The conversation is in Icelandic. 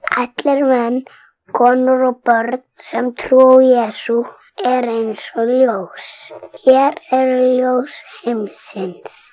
Allir menn, konur og börn sem trúa á Jesú eru eins og ljós. Hér eru ljós heimsins.